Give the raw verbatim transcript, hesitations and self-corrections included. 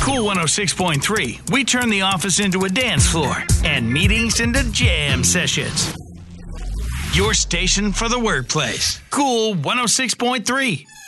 Cool one oh six point three, we turn the office into a dance floor and meetings into jam sessions. Your station for the workplace. Cool one oh six point three.